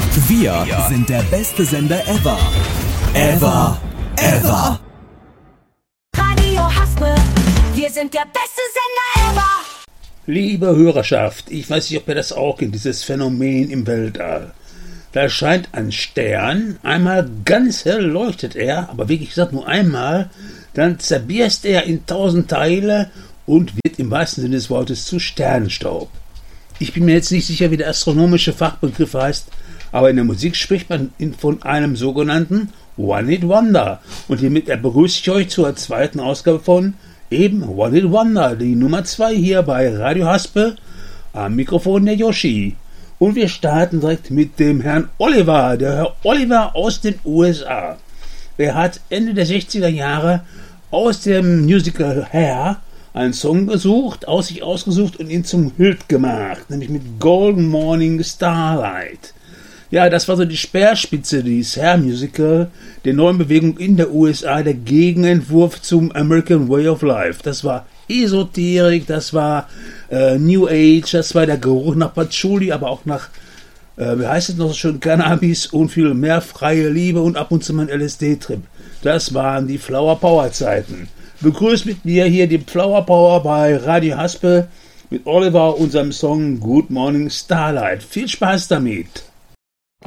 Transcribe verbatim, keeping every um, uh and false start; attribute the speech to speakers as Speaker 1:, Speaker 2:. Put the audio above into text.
Speaker 1: Wir sind der beste Sender ever. Ever. Ever.
Speaker 2: Radio Haspe. Wir sind der beste Sender ever.
Speaker 3: Liebe Hörerschaft, ich weiß nicht, ob ihr das auch kennt, dieses Phänomen im Weltall. Da erscheint ein Stern, einmal ganz hell leuchtet er, aber wie gesagt nur einmal, dann zerbierst er in tausend Teile und wird im wahrsten Sinne des Wortes zu Sternenstaub. Ich bin mir jetzt nicht sicher, wie der astronomische Fachbegriff heißt, aber in der Musik spricht man von einem sogenannten One-Hit-Wonder. Und hiermit begrüße ich euch zur zweiten Ausgabe von eben One-Hit-Wonder, die Nummer zwei hier bei Radio Haspe, am Mikrofon der Yoshi. Und wir starten direkt mit dem Herrn Oliver, der Herr Oliver aus den U S A. Er hat Ende der sechziger Jahre aus dem Musical Hair einen Song gesucht, aus sich ausgesucht und ihn zum Hit gemacht, nämlich mit Golden Morning Starlight. Ja, das war so die Speerspitze dieses Hair-Musical, der neuen Bewegung in der U S A, der Gegenentwurf zum American Way of Life. Das war Esoterik, das war äh, New Age, das war der Geruch nach Patchouli, aber auch nach, äh, wie heißt es noch so schön, Cannabis und viel mehr freie Liebe und ab und zu mal ein L S D-Trip. Das waren die Flower Power Zeiten. Begrüßt mit mir hier die Flower Power bei Radio Haspe mit Oliver, unserem Song Good Morning Starlight. Viel Spaß damit!